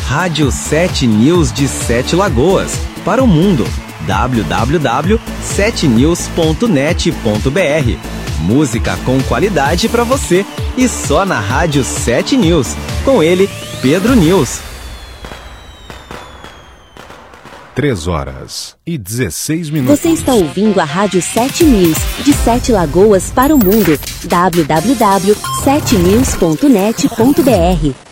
Rádio 7 News de Sete Lagoas, para o mundo. www.7news.net.br. Música com qualidade para você e só na Rádio 7 News. Com ele, Pedro News. 3h16. Você está ouvindo a Rádio 7 News, de Sete Lagoas para o mundo. www.7news.net.br.